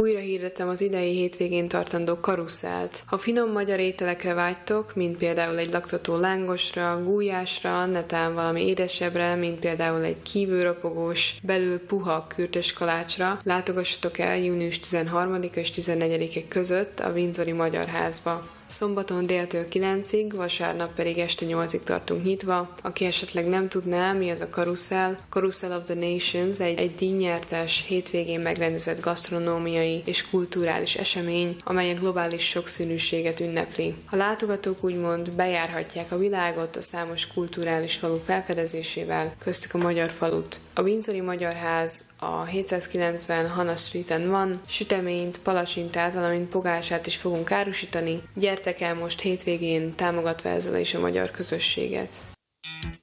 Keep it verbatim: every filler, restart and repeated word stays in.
Újra hirdetem az idei hétvégén tartandó karuszelt. Ha finom magyar ételekre vágytok, mint például egy laktató lángosra, gúlyásra, netán valami édesebbre, mint például egy kívülropogós, belül puha kürtös kalácsra, látogassatok el június tizenharmadika és tizennegyedike között a Windsori Magyar Házba. Szombaton déltől kilencig, vasárnap pedig este nyolcig tartunk nyitva. Aki esetleg nem tudná, mi az a karuszel, Carousel of the Nations egy, egy díjnyertes, hétvégén megrendezett gasztronómiai és kulturális esemény, amely a globális sokszínűséget ünnepli. A látogatók úgymond bejárhatják a világot a számos kulturális falu felfedezésével, köztük a magyar falut. A Windsori Magyar Ház a hétszázkilencven Hannah Streeten van, süteményt, palacsintát, valamint pogácsát is fogunk árusítani. Gyertek el most hétvégén, támogatva ezzel is a magyar közösséget.